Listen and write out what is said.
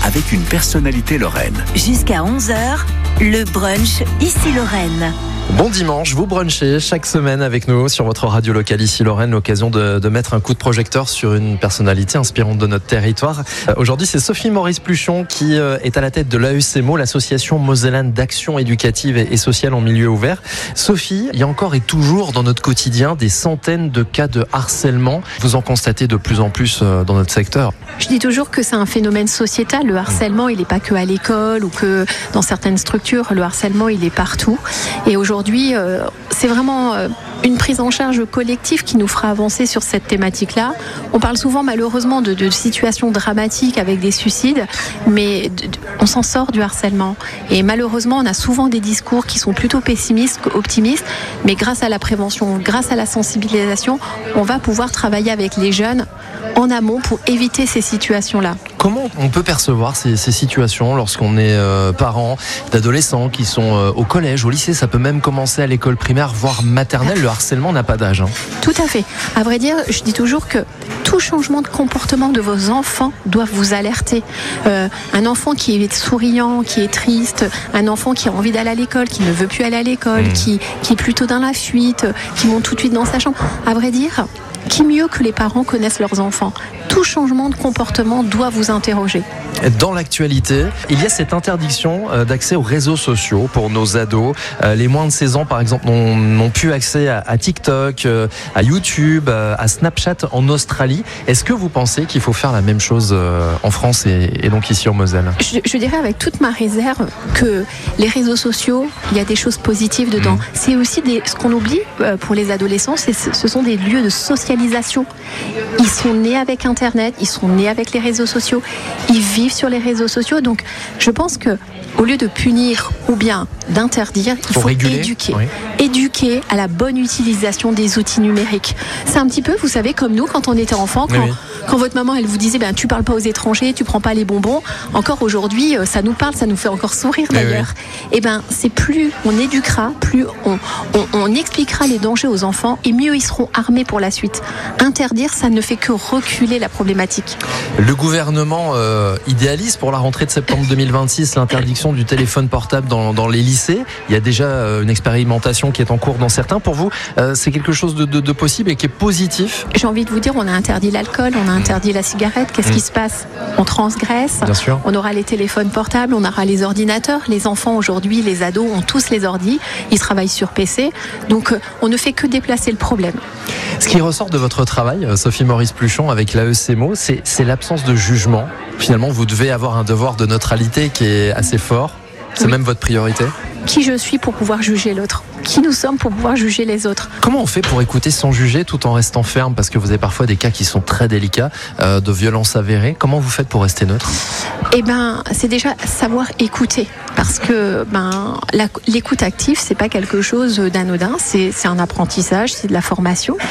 avec une personnalité lorraine. Jusqu'à 11h, le brunch Ici Lorraine. Bon dimanche, vous brunchez chaque semaine avec nous sur votre radio locale Ici Lorraine, l'occasion de mettre un coup de projecteur sur une personnalité inspirante de notre territoire. Aujourd'hui, c'est Sophie Maurice Pluchon qui est à la tête de l'AECMO, l'association mosellane d'action éducative et sociale en milieu ouvert. Sophie, il y a encore et toujours dans notre quotidien des centaines de cas de harcèlement. Vous en constatez de plus en plus dans notre secteur. Je dis toujours que c'est un phénomène sociétal. Le harcèlement, il n'est pas que à l'école ou que dans certaines structures. Le harcèlement, il est partout. Et aujourd'hui, c'est vraiment une prise en charge collective qui nous fera avancer sur cette thématique-là. On parle souvent malheureusement de situations dramatiques avec des suicides, mais on s'en sort du harcèlement. Et malheureusement, on a souvent des discours qui sont plutôt pessimistes qu'optimistes, mais grâce à la prévention, grâce à la sensibilisation, on va pouvoir travailler avec les jeunes en amont pour éviter ces situations-là. Comment on peut percevoir ces situations lorsqu'on est parent d'adolescents qui sont au collège, au lycée, ça peut même commencer à l'école primaire, voire maternelle, le harcèlement n'a pas d'âge. Tout à fait. À vrai dire, je dis toujours que tout changement de comportement de vos enfants doit vous alerter. Un enfant qui est souriant, qui est triste, un enfant qui a envie d'aller à l'école, qui ne veut plus aller à l'école, qui est plutôt dans la fuite, qui monte tout de suite dans sa chambre. À vrai dire, qui mieux que les parents connaissent leurs enfants? Tout changement de comportement doit vous interroger. Dans l'actualité, il y a cette interdiction d'accès aux réseaux sociaux pour nos ados. Les moins de 16 ans, par exemple, n'ont plus accès à TikTok, à YouTube, à Snapchat en Australie. Est-ce que vous pensez qu'il faut faire la même chose en France et donc ici en Moselle? Je dirais avec toute ma réserve que les réseaux sociaux, il y a des choses positives dedans. C'est aussi ce qu'on oublie pour les adolescents, ce sont des lieux de socialisation. Ils sont nés avec Internet, ils sont nés avec les réseaux sociaux, ils vivent sur les réseaux sociaux. Donc je pense que au lieu de punir ou bien d'interdire, il faut éduquer. Oui. Éduquer à la bonne utilisation des outils numériques. C'est un petit peu, vous savez, comme nous quand on était enfant, quand votre maman elle vous disait tu parles pas aux étrangers, tu prends pas les bonbons. Encore aujourd'hui, ça nous parle, ça nous fait encore sourire d'ailleurs. Et c'est plus on éduquera, plus on expliquera les dangers aux enfants et mieux ils seront armés pour la suite. Interdire, ça ne fait que reculer la problématique. Le gouvernement idéalise pour la rentrée de septembre 2026 l'interdiction du téléphone portable dans les lycées. Il y a déjà une expérimentation qui est en cours dans certains. Pour vous, c'est quelque chose de possible et qui est positif? J'ai envie de vous dire, on a interdit l'alcool, on a interdit la cigarette. Qu'est-ce qui se passe? On transgresse. Bien sûr. On aura les téléphones portables, on aura les ordinateurs. Les enfants aujourd'hui, les ados ont tous les ordis. Ils travaillent sur PC. Donc, on ne fait que déplacer le problème. Ce qui ressort de votre travail, Sophie Maurice Pluchon, avec l'AECMO, c'est l'absence de jugement. Finalement, vous devez avoir un devoir de neutralité qui est assez fort. C'est même votre priorité? Qui je suis pour pouvoir juger l'autre? Qui nous sommes pour pouvoir juger les autres? Comment on fait pour écouter sans juger tout en restant ferme? Parce que vous avez parfois des cas qui sont très délicats, de violences avérées. Comment vous faites pour rester neutre? C'est déjà savoir écouter. Parce que l'écoute active, c'est pas quelque chose d'anodin. C'est un apprentissage, c'est de la formation.